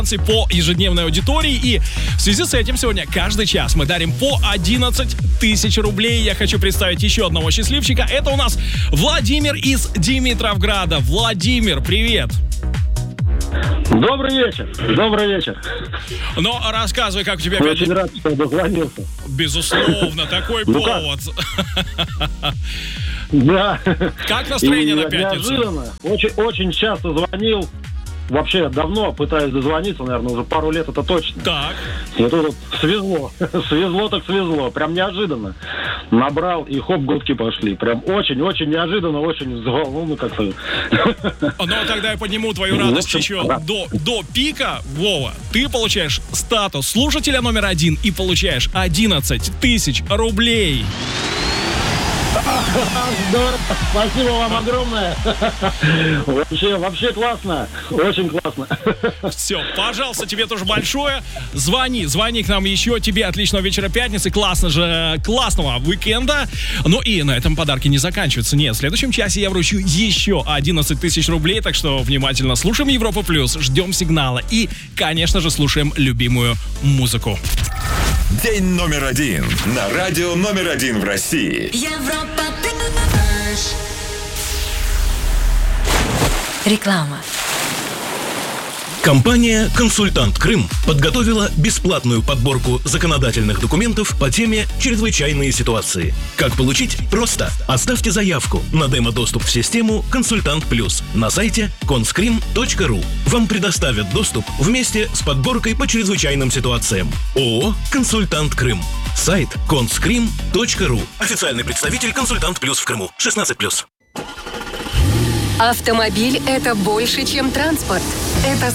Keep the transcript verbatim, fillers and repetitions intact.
по ежедневной аудитории. И в связи с этим сегодня каждый час мы дарим по одиннадцать тысяч рублей. Я хочу представить еще одного счастливчика. Это у нас Владимир из Димитровграда. Владимир, привет. Добрый вечер, добрый вечер. Ну, рассказывай, как у тебя... Очень опять... рад, что дозвонился. Безусловно, такой повод. Да. Как настроение на пятницу? Неожиданно. Очень, очень часто звонил. Вообще давно пытаюсь дозвониться, наверное, уже пару лет это точно. Так. И тут вот свезло. Свезло так свезло. Прям неожиданно. Набрал, и хоп, гудки пошли. Прям очень-очень неожиданно, очень взволнованно как-то. Ну, тогда я подниму твою радость общем, еще да. до, до пика, Вова. Ты получаешь статус слушателя номер один и получаешь одиннадцать тысяч рублей. Здорово, спасибо вам огромное. Вообще, вообще классно, очень классно. Все, пожалуйста, тебе тоже большое. Звони, звони к нам еще. Тебе отличного вечера пятницы, классно же, классного уикенда. Ну и на этом подарки не заканчиваются. Нет, в следующем часе я вручу еще одиннадцать тысяч рублей, так что внимательно слушаем Европу Плюс, ждем сигнала и, конечно же, слушаем любимую музыку. День номер один на радио номер один в России. Европа Плюс. Реклама. Компания «Консультант Крым» подготовила бесплатную подборку законодательных документов по теме «Чрезвычайные ситуации». Как получить? Просто. Оставьте заявку на демо-доступ в систему «Консультант Плюс» на сайте конскрим точка ру. Вам предоставят доступ вместе с подборкой по чрезвычайным ситуациям. ООО «Консультант Крым». Сайт конскрим точка ру. Официальный представитель «Консультант Плюс» в Крыму. шестнадцать плюс. Автомобиль – это больше, чем транспорт. Это